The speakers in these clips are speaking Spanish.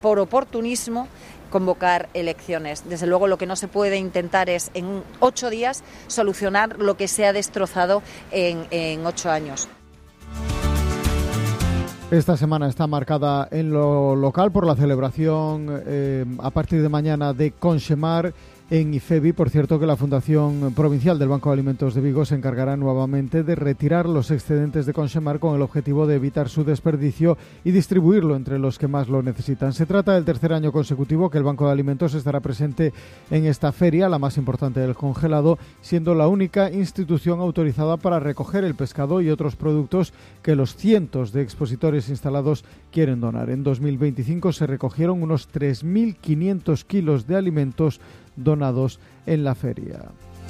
por oportunismo convocar elecciones. Desde luego lo que no se puede intentar es en 8 días solucionar lo que se ha destrozado en 8 años. Esta semana está marcada en lo local por la celebración a partir de mañana de Conxemar en IFEBI. Por cierto, que la Fundación Provincial del Banco de Alimentos de Vigo se encargará nuevamente de retirar los excedentes de Conxemar con el objetivo de evitar su desperdicio y distribuirlo entre los que más lo necesitan. Se trata del tercer año consecutivo que el Banco de Alimentos estará presente en esta feria, la más importante del congelado, siendo la única institución autorizada para recoger el pescado y otros productos que los cientos de expositores instalados quieren donar. En 2025 se recogieron unos 3.500 kilos de alimentos donados en la feria.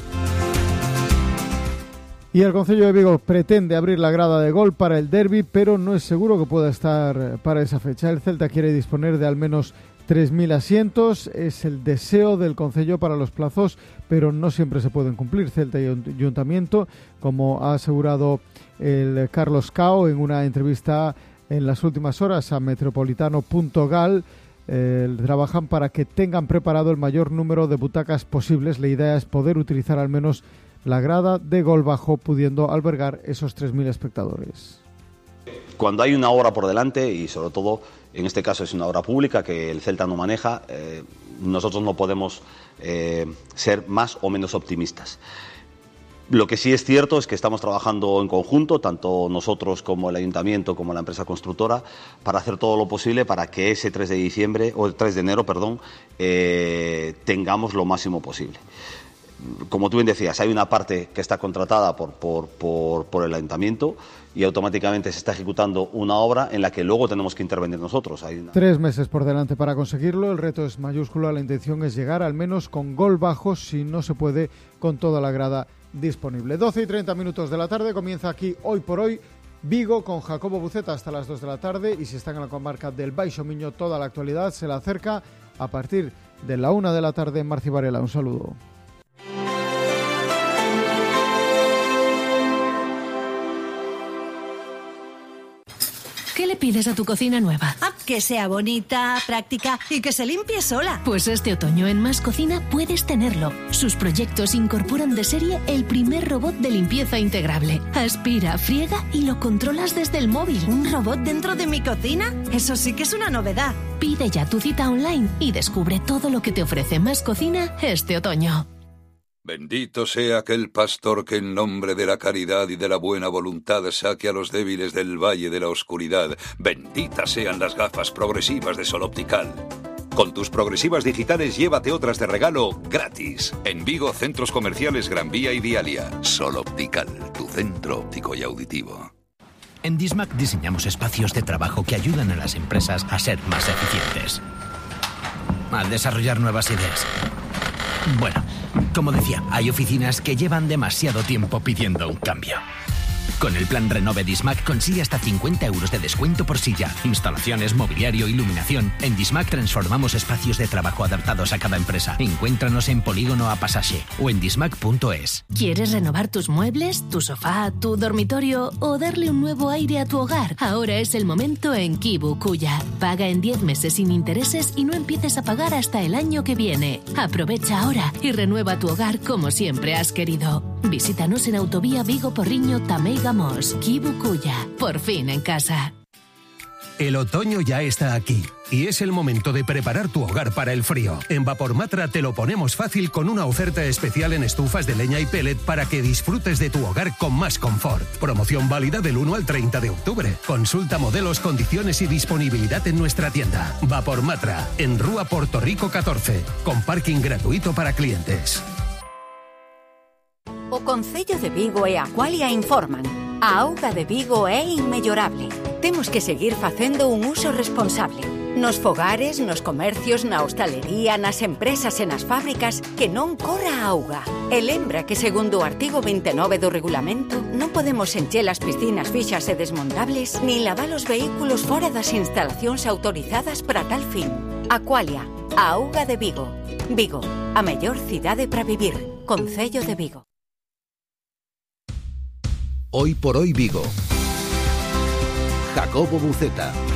Y el Concello de Vigo pretende abrir la grada de gol para el derbi, pero no es seguro que pueda estar para esa fecha. El Celta quiere disponer de al menos 3.000 asientos. Es el deseo del Concello para los plazos, pero no siempre se pueden cumplir. Celta y Ayuntamiento, como ha asegurado el Carlos Cao en una entrevista en las últimas horas a metropolitano.gal, trabajan para que tengan preparado el mayor número de butacas posibles. La idea es poder utilizar al menos la grada de gol bajo, pudiendo albergar esos 3.000 espectadores. Cuando hay una obra por delante, y sobre todo en este caso es una obra pública que el Celta no maneja, nosotros no podemos ser más o menos optimistas. Lo que sí es cierto es que estamos trabajando en conjunto, tanto nosotros como el Ayuntamiento, como la empresa constructora, para hacer todo lo posible para que ese 3 de enero, tengamos lo máximo posible. Como tú bien decías, hay una parte que está contratada por el Ayuntamiento y automáticamente se está ejecutando una obra en la que luego tenemos que intervenir nosotros. 3 meses por delante para conseguirlo. El reto es mayúsculo. La intención es llegar al menos con gol bajo, si no se puede con toda la grada disponible. 12:30 de la tarde, comienza aquí Hoy por Hoy Vigo con Jacobo Buceta hasta las 2 de la tarde, y si están en la comarca del Baixo Miño, toda la actualidad se la acerca a partir de la 1 de la tarde en Marci Varela. Un saludo. ¿Qué le pides a tu cocina nueva? Que sea bonita, práctica y que se limpie sola. Pues este otoño en Más Cocina puedes tenerlo. Sus proyectos incorporan de serie el primer robot de limpieza integrable. Aspira, friega y lo controlas desde el móvil. ¿Un robot dentro de mi cocina? Eso sí que es una novedad. Pide ya tu cita online y descubre todo lo que te ofrece Más Cocina este otoño. Bendito sea aquel pastor que en nombre de la caridad y de la buena voluntad saque a los débiles del valle de la oscuridad. Benditas sean las gafas progresivas de Sol Optical. Con tus progresivas digitales llévate otras de regalo gratis. En Vigo, centros comerciales Gran Vía y Dialia. Sol Optical, tu centro óptico y auditivo. En Dismac diseñamos espacios de trabajo que ayudan a las empresas a ser más eficientes, al desarrollar nuevas ideas. Bueno, como decía, hay oficinas que llevan demasiado tiempo pidiendo un cambio. Con el plan Renove Dismac consigue hasta 50 euros de descuento por silla, instalaciones, mobiliario, iluminación. En Dismac transformamos espacios de trabajo adaptados a cada empresa. Encuéntranos en Polígono a Pasaje o en dismac.es. ¿Quieres renovar tus muebles, tu sofá, tu dormitorio o darle un nuevo aire a tu hogar? Ahora es el momento en Kibukuya. Paga en 10 meses sin intereses y no empieces a pagar hasta el año que viene. Aprovecha ahora y renueva tu hogar como siempre has querido. Visítanos en Autovía Vigo Porriño Tamei Gamos. Kibukuya, por fin en casa. El otoño ya está aquí y es el momento de preparar tu hogar para el frío. En Vapormatra te lo ponemos fácil con una oferta especial en estufas de leña y pellet para que disfrutes de tu hogar con más confort. Promoción válida del 1 al 30 de octubre. Consulta modelos, condiciones y disponibilidad en nuestra tienda. Vapormatra, en Rúa Puerto Rico 14, con parking gratuito para clientes. O Concello de Vigo e Aqualia informan. A auga de Vigo é inmellorable. Temos que seguir facendo un uso responsable. Nos fogares, nos comercios, na hostalería, nas empresas e nas fábricas, que non corra a auga. E lembra que segundo o artigo 29 do regulamento, non podemos encher as piscinas fixas e desmontables, nin lavar os vehículos fora das instalacións autorizadas para tal fin. Aqualia, a auga de Vigo. Vigo, a mellor cidade para vivir. Concello de Vigo. Hoy por Hoy Vigo. Jacobo Buceta.